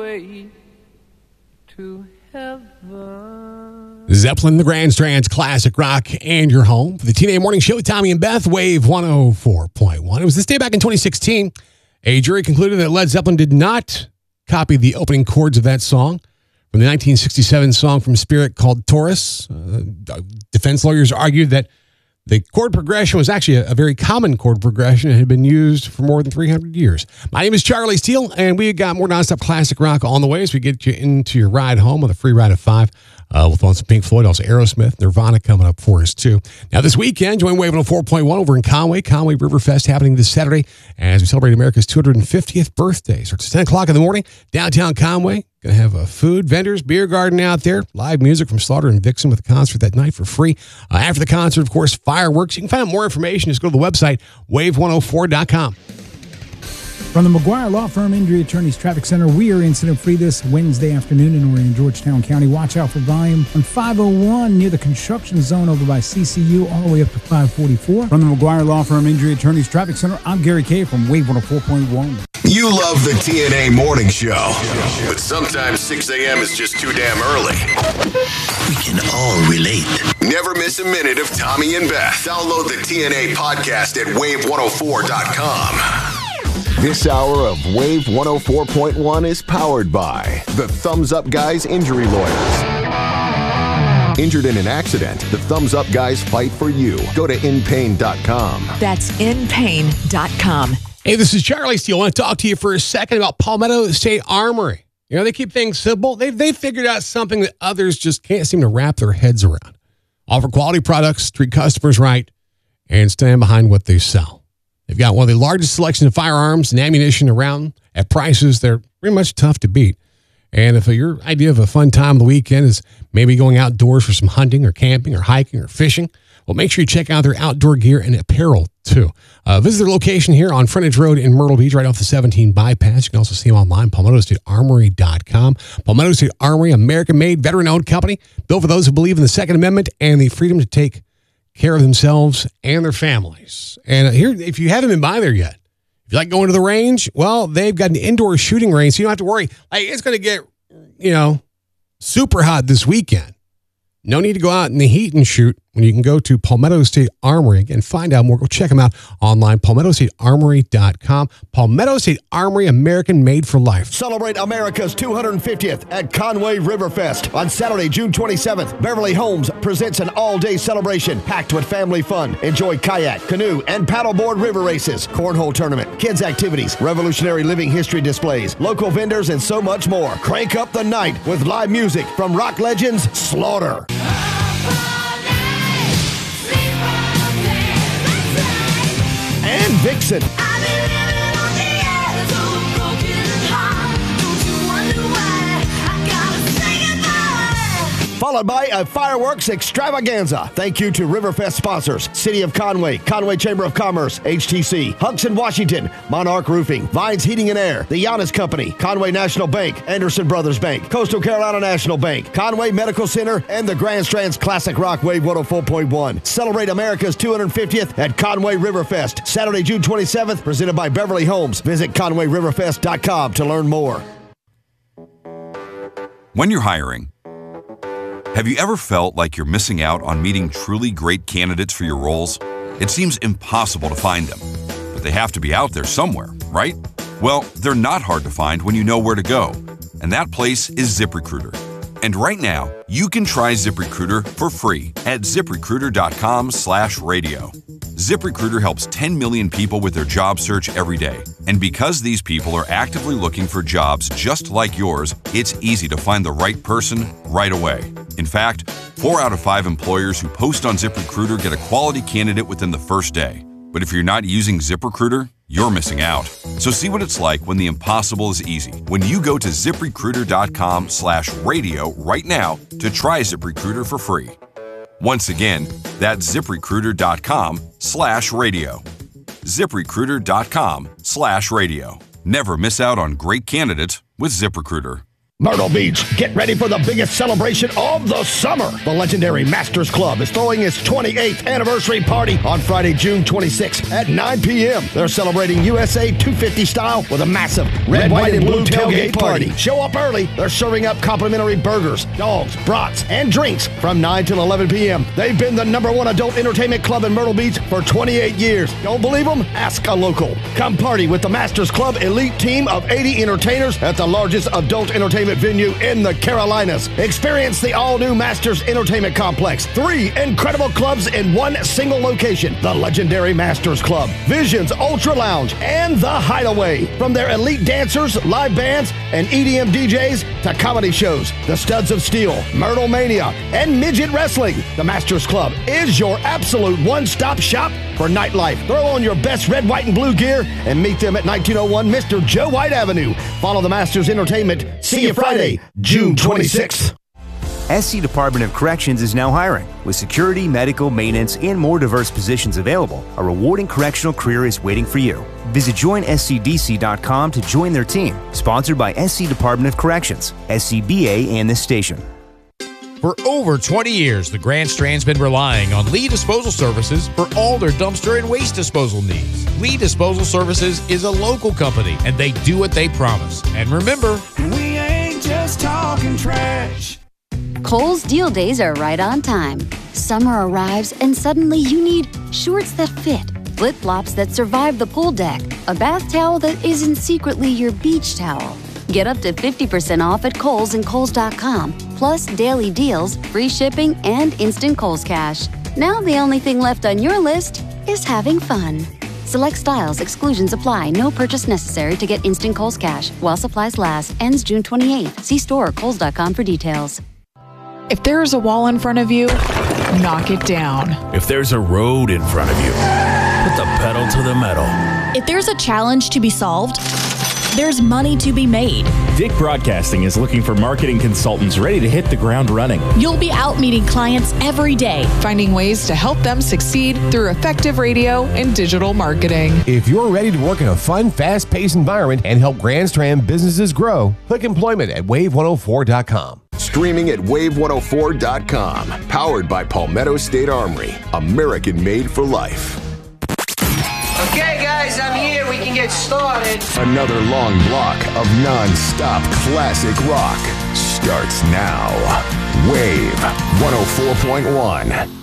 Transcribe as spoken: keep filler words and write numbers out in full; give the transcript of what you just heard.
way to heaven. Zeppelin, the Grand Strands, classic rock, and your home for the T N A Morning Show with Tommy and Beth, Wave one oh four point one. It was this day back in twenty sixteen. A jury concluded that Led Zeppelin did not copy the opening chords of that song from the nineteen sixty-seven song from Spirit called Taurus. Uh, defense lawyers argued that the chord progression was actually a, a very common chord progression and had been used for more than three hundred years. My name is Charlie Steele, and we got more nonstop classic rock on the way as we get you into your ride home with a free ride of five. Uh, we'll throw on some Pink Floyd, also Aerosmith, Nirvana coming up for us, too. Now, this weekend, join Wave one oh four point one over in Conway. Conway Riverfest happening this Saturday as we celebrate America's two hundred fiftieth birthday. Starts at ten o'clock in the morning, downtown Conway. Going to have a food, vendors, beer garden out there. Live music from Slaughter and Vixen with a concert that night for free. Uh, after the concert, of course, fireworks. You can find out more information. Just go to the website, wave one oh four dot com. From the McGuire Law Firm Injury Attorneys Traffic Center, we are incident-free this Wednesday afternoon in Orion, Georgetown County. Watch out for volume on five oh one near the construction zone over by C C U all the way up to five forty-four. From the McGuire Law Firm Injury Attorneys Traffic Center, I'm Gary Kay from Wave one oh four point one. You love the T N A Morning Show, but sometimes six a.m. is just too damn early. We can all relate. Never miss a minute of Tommy and Beth. Download the T N A podcast at wave one oh four dot com. This hour of Wave one oh four point one is powered by the Thumbs Up Guys Injury Lawyers. Injured in an accident, the Thumbs Up Guys fight for you. Go to in pain dot com. That's in pain dot com. Hey, this is Charlie Steele. I want to talk to you for a second about Palmetto State Armory. You know, they keep things simple. They've, they figured out something that others just can't seem to wrap their heads around. Offer quality products, treat customers right, and stand behind what they sell. They've got one of the largest selections of firearms and ammunition around at prices that are pretty much tough to beat. And if your idea of a fun time of the weekend is maybe going outdoors for some hunting or camping or hiking or fishing, well, make sure you check out their outdoor gear and apparel, too. Uh, visit their location here on Frontage Road in Myrtle Beach, right off the seventeen bypass. You can also see them online, palmetto state armory dot com. Palmetto State Armory, American-made, veteran-owned company, built for those who believe in the Second Amendment and the freedom to take care of themselves and their families. And here, if you haven't been by there yet, if you like going to the range, well, they've got an indoor shooting range, so you don't have to worry. Like, it's going to get, you know, super hot this weekend. No need to go out in the heat and shoot when you can go to Palmetto State Armory and find out more. Go check them out online, palmetto state armory dot com. Palmetto State Armory, American made for life. Celebrate America's two hundred fiftieth at Conway Riverfest. On Saturday, June twenty-seventh, Beverly Homes presents an all-day celebration packed with family fun. Enjoy kayak, canoe, and paddleboard river races, cornhole tournament, kids activities, revolutionary living history displays, local vendors, and so much more. Crank up the night with live music from rock legends Slaughter and Vixen. Followed by a fireworks extravaganza. Thank you to Riverfest sponsors, City of Conway, Conway Chamber of Commerce, H T C, Huxon Washington, Monarch Roofing, Vines Heating and Air, The Giannis Company, Conway National Bank, Anderson Brothers Bank, Coastal Carolina National Bank, Conway Medical Center, and the Grand Strands Classic Rock Wave one oh four point one. Celebrate America's two hundred fiftieth at Conway Riverfest, Saturday, June twenty-seventh, presented by Beverly Homes. Visit conway riverfest dot com to learn more. When you're hiring, have you ever felt like you're missing out on meeting truly great candidates for your roles? It seems impossible to find them, but they have to be out there somewhere, right? Well, they're not hard to find when you know where to go, and that place is ZipRecruiter. And right now, you can try ZipRecruiter for free at zip recruiter dot com slash radio. ZipRecruiter helps ten million people with their job search every day. And because these people are actively looking for jobs just like yours, it's easy to find the right person right away. In fact, four out of five employers who post on ZipRecruiter get a quality candidate within the first day. But if you're not using ZipRecruiter, you're missing out. So see what it's like when the impossible is easy. When you go to zip recruiter dot com slash radio right now to try ZipRecruiter for free. Once again, that's zip recruiter dot com slash radio. zip recruiter dot com slash radio. Never miss out on great candidates with ZipRecruiter. Myrtle Beach, get ready for the biggest celebration of the summer. The legendary Masters Club is throwing its twenty-eighth anniversary party on Friday, June twenty-sixth at nine p.m. They're celebrating U S A two fifty style with a massive red, red white, and blue tailgate party. Show up early. They're serving up complimentary burgers, dogs, brats, and drinks from nine till eleven p.m. They've been the number one adult entertainment club in Myrtle Beach for twenty-eight years. Don't believe them? Ask a local. Come party with the Masters Club elite team of eighty entertainers at the largest adult entertainment venue in the Carolinas. Experience the all-new Masters Entertainment Complex. Three incredible clubs in one single location. The legendary Masters Club, Visions Ultra Lounge, and The Hideaway. From their elite dancers, live bands, and E D M D Js to comedy shows, The Studs of Steel, Myrtle Mania, and Midget Wrestling, the Masters Club is your absolute one-stop shop for nightlife. Throw on your best red, white, and blue gear and meet them at nineteen oh one Mister Joe White Avenue. Follow the Masters Entertainment. See you Friday, June twenty-sixth. S C Department of Corrections is now hiring. With security, medical, maintenance, and more diverse positions available, a rewarding correctional career is waiting for you. Visit join S C D C dot com to join their team. Sponsored by S C Department of Corrections, S C B A, and this station. For over twenty years, the Grand Strand's been relying on Lee Disposal Services for all their dumpster and waste disposal needs. Lee Disposal Services is a local company, and they do what they promise. And remember, we ain't just talking trash. Kohl's Deal Days are right on time. Summer arrives, and suddenly you need shorts that fit, flip-flops that survive the pool deck, a bath towel that isn't secretly your beach towel. Get up to fifty percent off at Kohl's and Kohl's dot com, plus daily deals, free shipping, and instant Kohl's Cash. Now the only thing left on your list is having fun. Select styles, exclusions apply, no purchase necessary to get instant Kohl's Cash. While supplies last, ends June twenty-eighth. See store or Kohl's dot com for details. If there's a wall in front of you, knock it down. If there's a road in front of you, put the pedal to the metal. If there's a challenge to be solved, there's money to be made. Dick Broadcasting is looking for marketing consultants ready to hit the ground running. You'll be out meeting clients every day, finding ways to help them succeed through effective radio and digital marketing. If you're ready to work in a fun, fast-paced environment and help Grand Strand businesses grow, click employment at wave one oh four dot com. Streaming at wave one oh four dot com. Powered by Palmetto State Armory. American made for life. Okay, guys, I'm here. We can get started. Another long block of non-stop classic rock starts now. Wave one oh four point one.